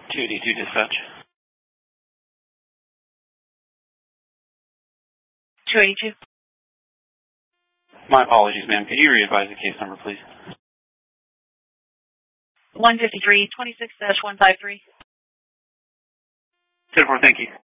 282 dispatch. 282. My apologies, ma'am. Could you re-advise the case number, please? 153, 26-153. 10-4, thank you.